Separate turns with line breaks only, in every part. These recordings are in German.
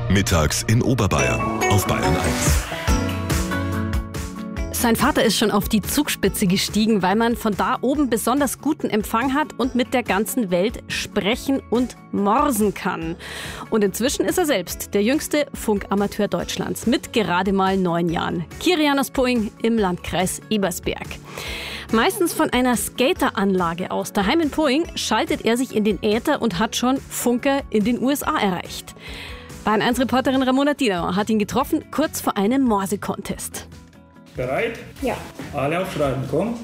Mittags in Oberbayern auf Bayern 1.
Sein Vater ist schon auf die Zugspitze gestiegen, weil man von da oben besonders guten Empfang hat und mit der ganzen Welt sprechen und morsen kann. Und inzwischen ist er selbst der jüngste Funkamateur Deutschlands mit gerade mal 9 Jahren. Kirian aus Poing im Landkreis Ebersberg. Meistens von einer Skateranlage aus. Daheim in Poing schaltet er sich in den Äther und hat schon Funker in den USA erreicht. Bayern 1-Reporterin Ramona Dienauer hat ihn getroffen, kurz vor einem Morse-Contest.
Bereit?
Ja.
Alle aufschreiben, komm.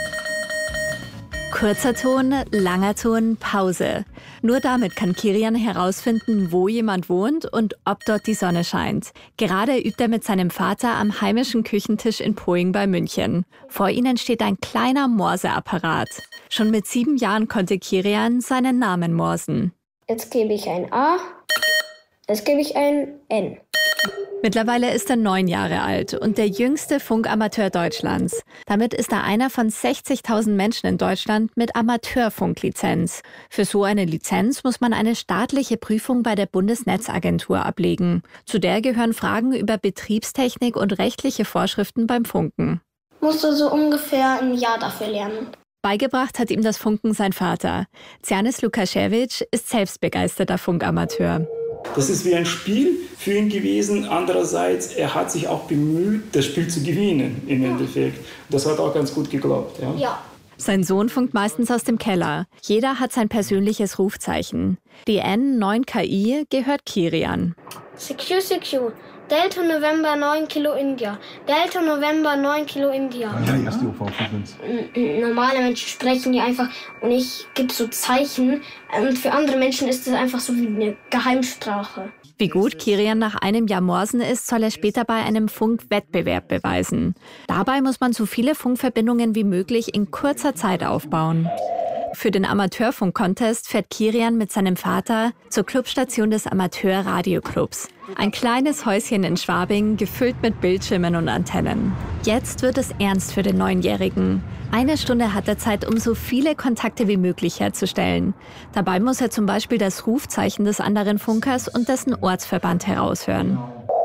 Kurzer Ton, langer Ton, Pause. Nur damit kann Kirian herausfinden, wo jemand wohnt und ob dort die Sonne scheint. Gerade übt er mit seinem Vater am heimischen Küchentisch in Poing bei München. Vor ihnen steht ein kleiner Morseapparat. Schon mit 7 Jahren konnte Kirian seinen Namen morsen.
Jetzt gebe ich ein A, jetzt gebe ich ein N.
Mittlerweile ist er 9 Jahre alt und der jüngste Funkamateur Deutschlands. Damit ist er einer von 60.000 Menschen in Deutschland mit Amateurfunklizenz. Für so eine Lizenz muss man eine staatliche Prüfung bei der Bundesnetzagentur ablegen. Zu der gehören Fragen über Betriebstechnik und rechtliche Vorschriften beim Funken.
Musste so ungefähr ein Jahr dafür lernen.
Beigebracht hat ihm das Funken sein Vater. Zjanis Lukasiewicz ist selbst begeisterter Funkamateur.
Das ist wie ein Spiel für ihn gewesen. Andererseits, er hat sich auch bemüht, das Spiel zu gewinnen im Endeffekt. Das hat auch ganz gut geklappt.
Ja.
Sein Sohn funkt meistens aus dem Keller. Jeder hat sein persönliches Rufzeichen. Die N9KI gehört Kirian.
CQ. Delta November 9 Kilo India. Delta November 9 Kilo India.
Ja, die erste UV-Frequenz.
Normale Menschen sprechen ja einfach und ich gebe so Zeichen. Und für andere Menschen ist das einfach so wie eine Geheimsprache.
Wie gut Kirian nach einem Jahr Morsen ist, soll er später bei einem Funkwettbewerb beweisen. Dabei muss man so viele Funkverbindungen wie möglich in kurzer Zeit aufbauen. Für den Amateurfunk-Contest fährt Kirian mit seinem Vater zur Clubstation des Amateur-Radioclubs. Ein kleines Häuschen in Schwabing, gefüllt mit Bildschirmen und Antennen. Jetzt wird es ernst für den 9-Jährigen. 1 Stunde hat er Zeit, um so viele Kontakte wie möglich herzustellen. Dabei muss er zum Beispiel das Rufzeichen des anderen Funkers und dessen Ortsverband heraushören.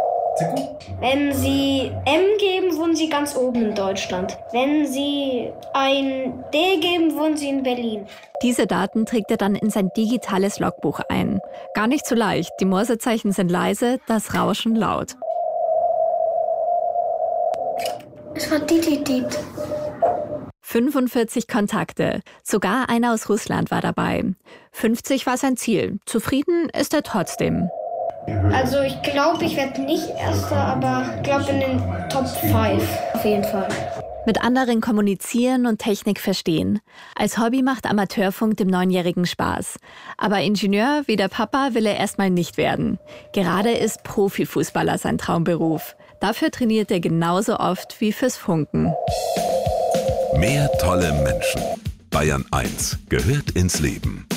Wenn Sie M geben, wohnen Sie ganz oben in Deutschland. Wenn Sie ein D geben, wohnen Sie in Berlin.
Diese Daten trägt er dann in sein digitales Logbuch ein. Gar nicht so leicht. Die Morsezeichen sind leise, das Rauschen laut.
Es war Dit.
45 Kontakte. Sogar einer aus Russland war dabei. 50 war sein Ziel. Zufrieden ist er trotzdem.
Also ich glaube, ich werde nicht Erster, aber ich glaube in den Top 5 auf jeden Fall.
Mit anderen kommunizieren und Technik verstehen. Als Hobby macht Amateurfunk dem 9-Jährigen Spaß. Aber Ingenieur wie der Papa will er erstmal nicht werden. Gerade ist Profifußballer sein Traumberuf. Dafür trainiert er genauso oft wie fürs Funken.
Mehr tolle Menschen. Bayern 1 gehört ins Leben.